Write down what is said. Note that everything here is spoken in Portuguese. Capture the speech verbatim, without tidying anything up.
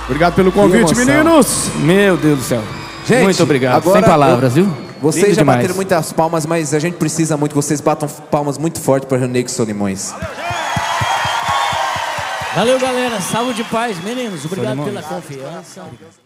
Obrigado pelo convite, meninos. Meu Deus do céu. Gente, muito obrigado. agora Sem palavras, eu, viu? Vocês Lindo já demais. bateram muitas palmas, mas a gente precisa muito que vocês batam palmas muito forte para o Nego Solimões. Valeu, galera. Saúde e paz, meninos. Obrigado Solimões. pela confiança.